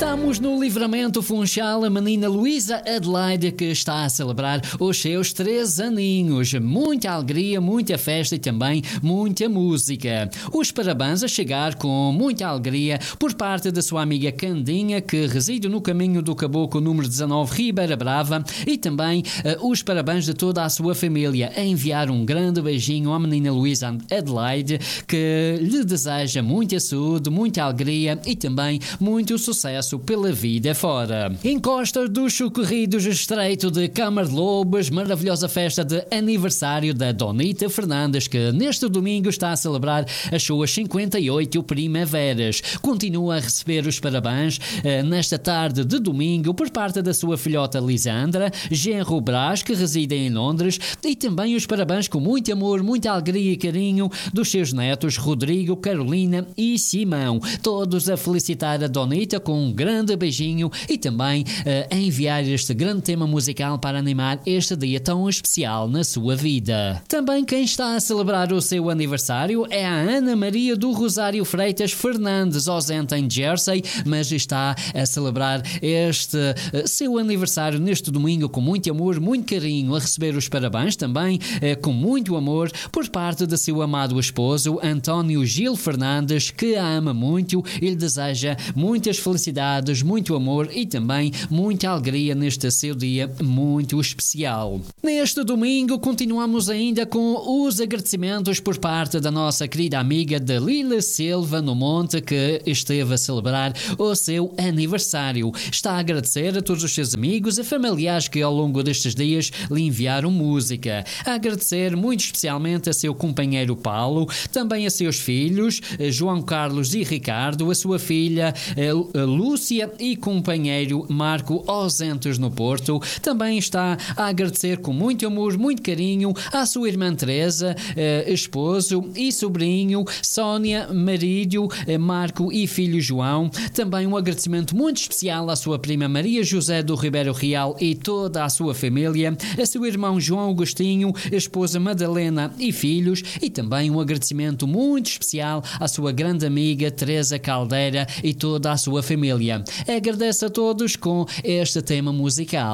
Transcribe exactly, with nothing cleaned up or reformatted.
Estamos no Livramento Funchal, a menina Luísa Adelaide, que está a celebrar os seus três aninhos. Muita alegria, muita festa e também muita música. Os parabéns a chegar com muita alegria por parte da sua amiga Candinha, que reside no caminho do Caboclo número dezanove, Ribeira Brava, e também uh, os parabéns de toda a sua família. A enviar um grande beijinho à menina Luísa Adelaide, que lhe deseja muita saúde, muita alegria e também muito sucesso pela vida fora. Encostas dos Socorridos, estreito de Câmara de Lobos, maravilhosa festa de aniversário da Donita Fernandes, que neste domingo está a celebrar as suas cinquenta e oito primaveras. Continua a receber os parabéns eh, nesta tarde de domingo por parte da sua filhota Lisandra, genro Brás, que reside em Londres, e também os parabéns com muito amor, muita alegria e carinho dos seus netos Rodrigo, Carolina e Simão. Todos a felicitar a Donita com um grande beijinho e também uh, a enviar este grande tema musical para animar este dia tão especial na sua vida. Também quem está a celebrar o seu aniversário é a Ana Maria do Rosário Freitas Fernandes, ausente em Jersey, mas está a celebrar este uh, seu aniversário neste domingo com muito amor, muito carinho, a receber os parabéns também uh, com muito amor por parte de seu amado esposo António Gil Fernandes, que a ama muito e lhe deseja muitas felicidades, muito amor e também muita alegria neste seu dia muito especial. Neste domingo continuamos ainda com os agradecimentos por parte da nossa querida amiga Dalila Silva no Monte, que esteve a celebrar o seu aniversário. Está a agradecer a todos os seus amigos e familiares que ao longo destes dias lhe enviaram música. A agradecer muito especialmente a seu companheiro Paulo, também a seus filhos João Carlos e Ricardo, a sua filha a Lúcia e companheiro Marco, ausentes no Porto. Também está a agradecer com muito amor, muito carinho à sua irmã Teresa, eh, esposo e sobrinho Sónia, marido eh, Marco e filho João. Também um agradecimento muito especial à sua prima Maria José do Ribeiro Real e toda a sua família, a seu irmão João Agostinho, esposa Madalena e filhos, e também um agradecimento muito especial à sua grande amiga Teresa Caldeira e toda a sua família. Agradeço a todos com este tema musical.